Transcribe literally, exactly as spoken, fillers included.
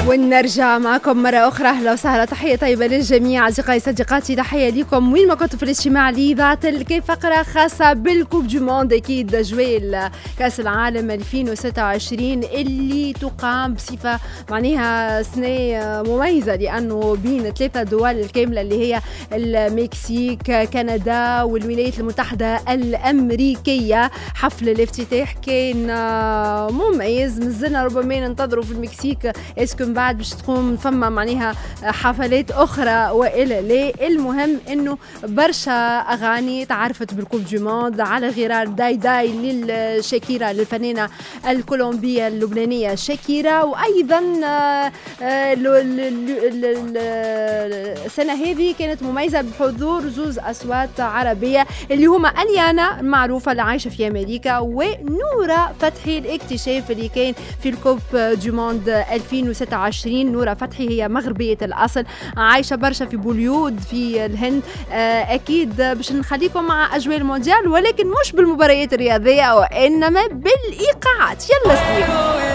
ونرجع معكم مرة أخرى. أهلا وسهلا، تحية طيبة للجميع أصدقائي صديقاتي، تحية لكم وين ما كنتوا في الاجتماع لإذاعة الكيف. فقرة خاصة بالكوب دو موند، أكيد أجواء كأس العالم ألفين وستة وعشرين اللي تقام بصفة معناها سنة مميزة، لأنه بين ثلاثة دول الكاملة اللي هي المكسيك، كندا والولايات المتحدة الأمريكية. حفل الافتتاح كان مميز، مازلنا ربما ننتظروا في المكسيك اسكو من بعد باش تقوم فما معناها حفلات اخرى والى لا. المهم انه برشا اغاني تعرفت بالكوب دو موند، على غرار داي داي للشاكيرا للفنانه الكولومبيه اللبنانيه شاكيرا. وايضا السنه هذه كانت مميزه بحضور زوز اصوات عربيه اللي هما اليانا المعروفه اللي عايشه في امريكا، ونورة فتحي الاكتشاف اللي كان في الكوب دو موند ألفين وستة وعشرين. نورة فتحي هي مغربية الأصل، عايشة برشا في بوليود في الهند. أكيد باش نخليكم مع أجواء المونديال، ولكن مش بالمباريات الرياضية وإنما بالإيقاعات. يلا سليم.